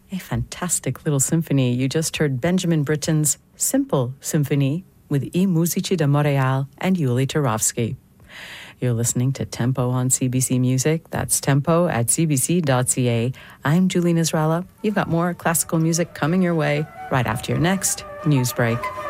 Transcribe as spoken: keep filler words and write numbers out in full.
A fantastic little symphony. You just heard Benjamin Britten's Simple Symphony with I Musici da Montreal and Yuli Turovsky. You're listening to Tempo on C B C Music. That's tempo at c b c dot c a. I'm Julie Nisralla. You've got more classical music coming your way right after your next news break.